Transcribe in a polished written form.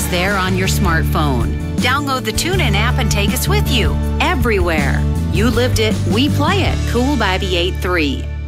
there on your smartphone. Download the TuneIn app and take us with you everywhere. You lived it, we play it. Cool Bobby 83.